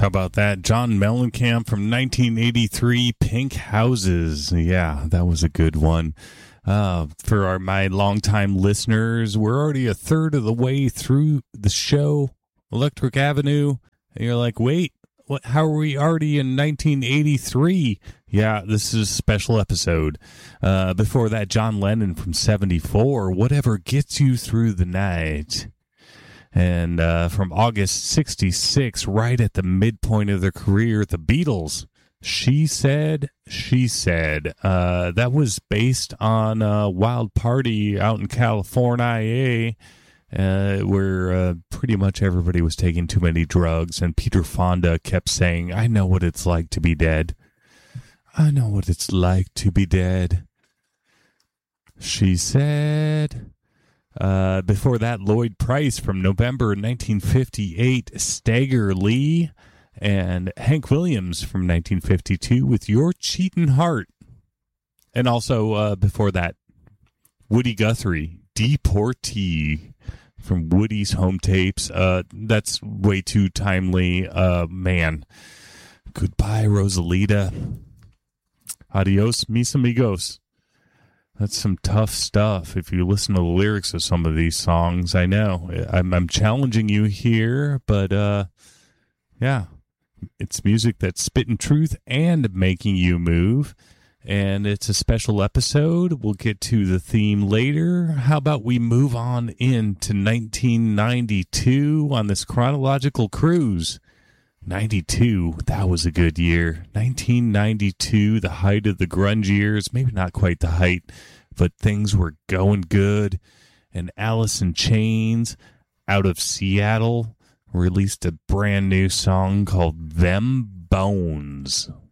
How about that? John Mellencamp from 1983, Pink Houses. Yeah, that was a good one. For my longtime listeners, we're already a third of the way through the show, Electric Avenue. And you're like, wait, what? How are we already in 1983? Yeah, this is a special episode. Before that, John Lennon from 74, Whatever Gets You Through the Night. And from August 66, right at the midpoint of their career, the Beatles, She Said, She Said. That was based on a wild party out in California, where pretty much everybody was taking too many drugs, and Peter Fonda kept saying, I know what it's like to be dead. I know what it's like to be dead. She said. Before that, Lloyd Price from November 1958, Stagger Lee, and Hank Williams from 1952 with Your Cheatin' Heart. And also, before that, Woody Guthrie, Deportee, from Woody's Home Tapes. That's way too timely. Man. Goodbye, Rosalita. Adios, mis amigos. That's some tough stuff if you listen to the lyrics of some of these songs. I know. I'm challenging you here, but yeah. It's music that's spitting truth and making you move. And it's a special episode. We'll get to the theme later. How about we move on into 1992 on this chronological cruise? 92, that was a good year. 1992, the height of the grunge years. Maybe not quite the height, but things were going good. And Alice in Chains, out of Seattle, released a brand new song called Them Bones.